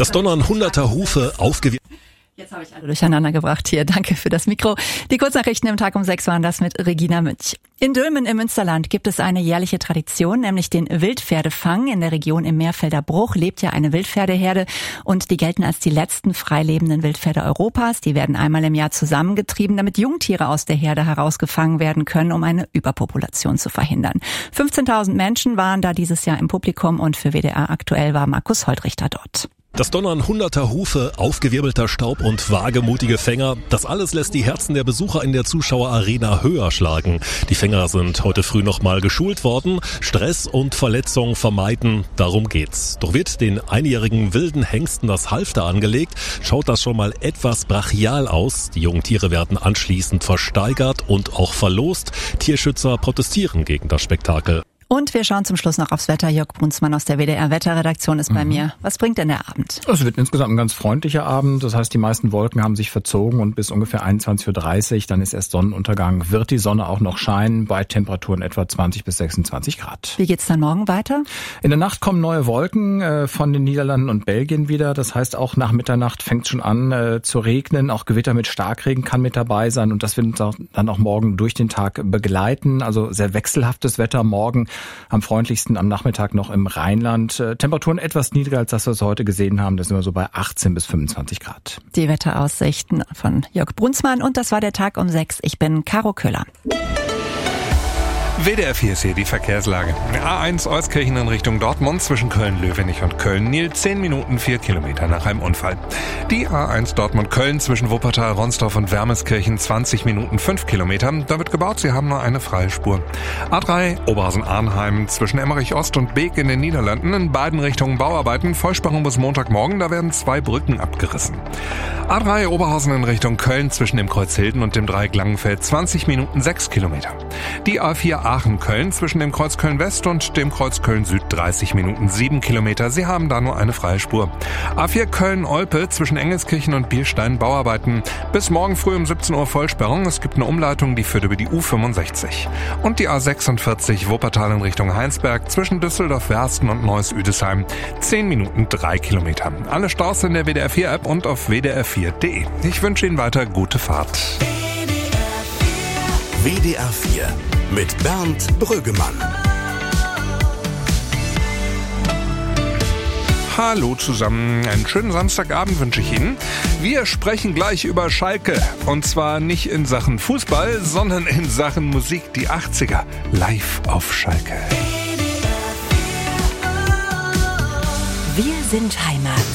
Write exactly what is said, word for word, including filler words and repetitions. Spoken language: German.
Das Donnern hunderter Hufe aufgewirbelt. Jetzt habe ich alle durcheinander gebracht hier. Danke für das Mikro. Die Kurznachrichten im Tag um sechs waren das mit Regina Münch. In Dülmen im Münsterland gibt es eine jährliche Tradition, nämlich den Wildpferdefang. In der Region im Meerfelder Bruch lebt ja eine Wildpferdeherde und die gelten als die letzten freilebenden Wildpferde Europas. Die werden einmal im Jahr zusammengetrieben, damit Jungtiere aus der Herde herausgefangen werden können, um eine Überpopulation zu verhindern. fünfzehntausend Menschen waren da dieses Jahr im Publikum und für W D R aktuell war Markus Holtrichter dort. Das Donnern hunderter Hufe, aufgewirbelter Staub und wagemutige Fänger, das alles lässt die Herzen der Besucher in der Zuschauerarena höher schlagen. Die Fänger sind heute früh nochmal geschult worden. Stress und Verletzungen vermeiden, darum geht's. Doch wird den einjährigen wilden Hengsten das Halfter angelegt, schaut das schon mal etwas brachial aus. Die jungen Tiere werden anschließend versteigert und auch verlost. Tierschützer protestieren gegen das Spektakel. Und wir schauen zum Schluss noch aufs Wetter. Jörg Brunsmann aus der W D R-Wetterredaktion ist bei mhm. mir. Was bringt denn der Abend? Es wird insgesamt ein ganz freundlicher Abend. Das heißt, die meisten Wolken haben sich verzogen und bis ungefähr einundzwanzig Uhr dreißig, dann ist erst Sonnenuntergang, wird die Sonne auch noch scheinen bei Temperaturen etwa zwanzig bis sechsundzwanzig Grad. Wie geht's dann morgen weiter? In der Nacht kommen neue Wolken äh, von den Niederlanden und Belgien wieder. Das heißt, auch nach Mitternacht fängt es schon an äh, zu regnen. Auch Gewitter mit Starkregen kann mit dabei sein und das wird uns auch, dann auch morgen durch den Tag begleiten. Also sehr wechselhaftes Wetter morgen. Am freundlichsten am Nachmittag noch im Rheinland. Temperaturen etwas niedriger, als das, was wir heute gesehen haben. Das sind wir so bei achtzehn bis fünfundzwanzig Grad. Die Wetteraussichten von Jörg Brunsmann. Und das war der Tag um sechs. Ich bin Caro Köhler. W D R vier ist hier die Verkehrslage. A eins Euskirchen in Richtung Dortmund zwischen Köln-Löwenich und Köln-Nil. zehn Minuten, vier Kilometer nach einem Unfall. Die A eins Dortmund-Köln zwischen Wuppertal, Ronsdorf und Wermeskirchen zwanzig Minuten, fünf Kilometer. Da wird gebaut, sie haben nur eine freie Spur. A drei Oberhausen-Arnheim zwischen Emmerich-Ost und Beek in den Niederlanden. In beiden Richtungen Bauarbeiten. Vollsperrung bis Montagmorgen, da werden zwei Brücken abgerissen. A drei Oberhausen in Richtung Köln zwischen dem Kreuz Hilden und dem Dreieck Langenfeld. zwanzig Minuten, sechs Kilometer. Die A vier Aachen-Köln zwischen dem Kreuz Köln-West und dem Kreuz Köln-Süd dreißig Minuten, sieben Kilometer. Sie haben da nur eine freie Spur. A vier Köln-Olpe zwischen Engelskirchen und Bierstein Bauarbeiten. Bis morgen früh um siebzehn Uhr Vollsperrung. Es gibt eine Umleitung, die führt über die U fünfundsechzig. Und die A sechsundvierzig Wuppertal in Richtung Heinsberg zwischen Düsseldorf-Wersten und Neuss-Üdesheim. zehn Minuten, drei Kilometer. Alle Staus in der W D R vier App und auf w d r vier punkt d e. Ich wünsche Ihnen weiter gute Fahrt. W D R vier mit Bernd Brüggemann. Hallo zusammen, einen schönen Samstagabend wünsche ich Ihnen. Wir sprechen gleich über Schalke. Und zwar nicht in Sachen Fußball, sondern in Sachen Musik. Die achtziger live auf Schalke. Wir sind Heimat.